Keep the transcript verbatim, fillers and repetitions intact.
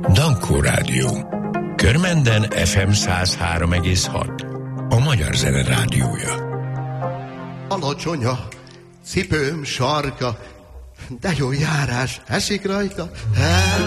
Dankó Rádió. Körmenden ef em száz három egész hat. A Magyar Zene Rádiója. Alacsony a cipőm sarka, de jó járás esik rajta. El